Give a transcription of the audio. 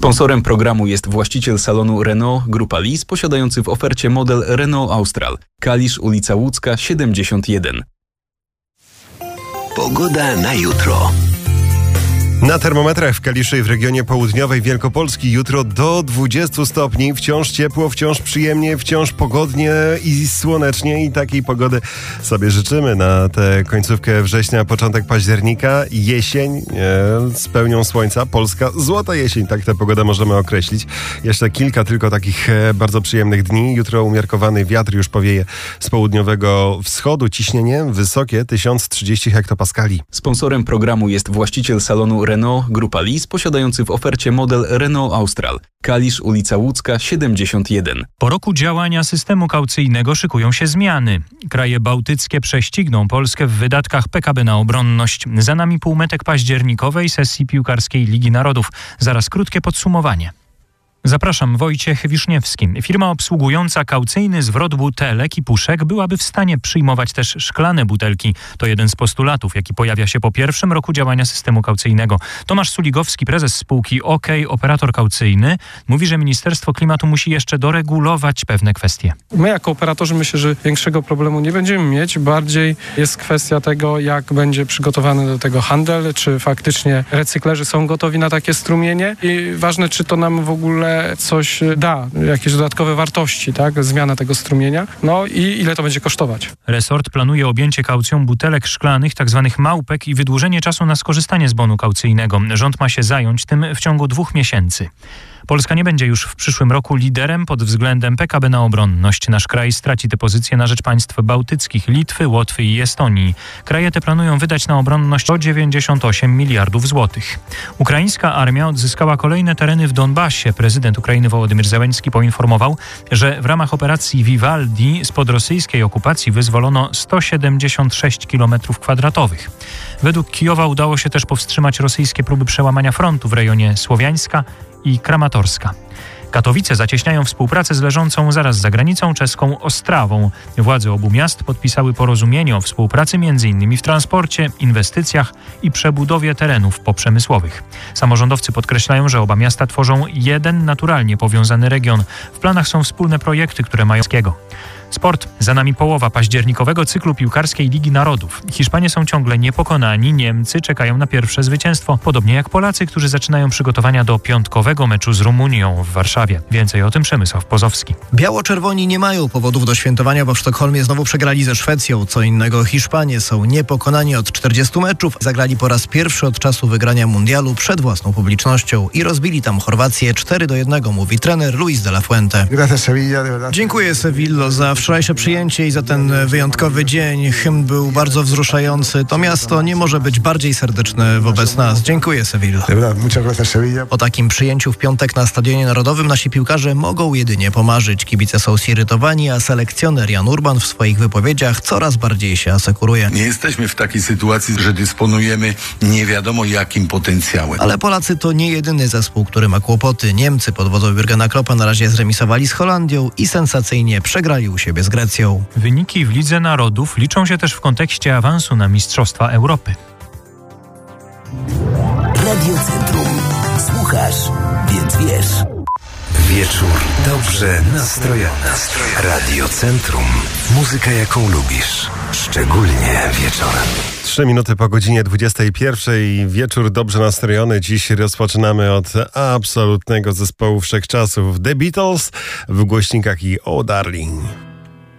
Sponsorem programu jest właściciel salonu Renault Grupa Lis, posiadający w ofercie model Renault Austral. Kalisz, ulica Łódzka, 71. Pogoda na jutro. Na termometrach w Kaliszu i w regionie południowej Wielkopolski jutro do 20 stopni. Wciąż ciepło, wciąż przyjemnie, wciąż pogodnie i słonecznie. I takiej pogody sobie życzymy na tę końcówkę września, początek października. Jesień z pełnią słońca. Polska złota jesień, tak tę pogodę możemy określić. Jeszcze kilka tylko takich bardzo przyjemnych dni. Jutro umiarkowany wiatr już powieje z południowego wschodu. Ciśnienie wysokie 1030 hektopaskali. Sponsorem programu jest właściciel salonu Renault Grupa Lis, posiadający w ofercie model Renault Austral. Kalisz, ulica Łódzka, 71. Po roku działania systemu kaucyjnego szykują się zmiany. Kraje bałtyckie prześcigną Polskę w wydatkach PKB na obronność. Za nami półmetek październikowej sesji piłkarskiej Ligi Narodów. Zaraz krótkie podsumowanie. Zapraszam, Wojciech Wiszniewski. Firma obsługująca kaucyjny zwrot butelek i puszek byłaby w stanie przyjmować też szklane butelki. To jeden z postulatów, jaki pojawia się po pierwszym roku działania systemu kaucyjnego. Tomasz Suligowski, prezes spółki OK, operator kaucyjny, mówi, że Ministerstwo Klimatu musi jeszcze doregulować pewne kwestie. My jako operatorzy myślę, że większego problemu nie będziemy mieć. Bardziej jest kwestia tego, jak będzie przygotowany do tego handel, czy faktycznie recyklerzy są gotowi na takie strumienie i ważne, czy to nam w ogóle coś da, jakieś dodatkowe wartości, tak? Zmiana tego strumienia, no i ile to będzie kosztować. Resort planuje objęcie kaucją butelek szklanych, tzw. małpek i wydłużenie czasu na skorzystanie z bonu kaucyjnego. Rząd ma się zająć tym w ciągu 2 miesięcy. Polska nie będzie już w przyszłym roku liderem pod względem PKB na obronność. Nasz kraj straci tę pozycję na rzecz państw bałtyckich, Litwy, Łotwy i Estonii. Kraje te planują wydać na obronność 198 miliardów złotych. Ukraińska armia odzyskała kolejne tereny w Donbasie. Prezydent Ukrainy Wołodymyr Zełenski poinformował, że w ramach operacji Vivaldi spod rosyjskiej okupacji wyzwolono 176 km². Według Kijowa udało się też powstrzymać rosyjskie próby przełamania frontu w rejonie Słowiańska i Kramatorska. Katowice zacieśniają współpracę z leżącą zaraz za granicą czeską Ostrawą. Władze obu miast podpisały porozumienie o współpracy m.in. w transporcie, inwestycjach i przebudowie terenów poprzemysłowych. Samorządowcy podkreślają, że oba miasta tworzą jeden naturalnie powiązany region. W planach są wspólne projekty, które mają Sport. Za nami połowa październikowego cyklu piłkarskiej Ligi Narodów. Hiszpanie są ciągle niepokonani, Niemcy czekają na pierwsze zwycięstwo, podobnie jak Polacy, którzy zaczynają przygotowania do piątkowego meczu z Rumunią w Warszawie. Więcej o tym Przemysław Pozowski. Biało-czerwoni nie mają powodów do świętowania, bo w Sztokholmie znowu przegrali ze Szwecją. Co innego Hiszpanie są niepokonani od 40 meczów. Zagrali po raz pierwszy od czasu wygrania mundialu przed własną publicznością i rozbili tam Chorwację 4-1, mówi trener Luis de la Fuente. Dziękuję Sevillo za wczorajsze przyjęcie i za ten wyjątkowy dzień. Hymn był bardzo wzruszający. To miasto nie może być bardziej serdeczne wobec nas. Dziękuję, Sevilla. O takim przyjęciu w piątek na Stadionie Narodowym nasi piłkarze mogą jedynie pomarzyć. Kibice są zirytowani, a selekcjoner Jan Urban w swoich wypowiedziach coraz bardziej się asekuruje. Nie jesteśmy w takiej sytuacji, że dysponujemy nie wiadomo jakim potencjałem. Ale Polacy to nie jedyny zespół, który ma kłopoty. Niemcy pod wodzą Jurgena Kloppa na razie zremisowali z Holandią i sensacyjnie przegrali u siebie z Grecją. Wyniki w Lidze Narodów liczą się też w kontekście awansu na Mistrzostwa Europy. Radio Centrum. Słuchasz, więc wiesz. Wieczór dobrze nastrojony. Radio Centrum. Muzyka, jaką lubisz. Szczególnie wieczorem. 3 minuty po godzinie 21. Wieczór dobrze nastrojony. Dziś rozpoczynamy od absolutnego zespołu wszechczasów The Beatles w głośnikach i Oh Darling.